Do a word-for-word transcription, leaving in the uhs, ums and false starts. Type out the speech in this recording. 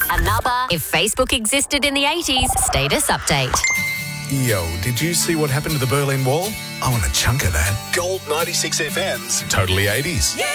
Another If Facebook Existed in the eighties status update. Yo, did you see what happened to the Berlin Wall? I want a chunk of that. Gold ninety-six F M's Totally eighties. Yeah!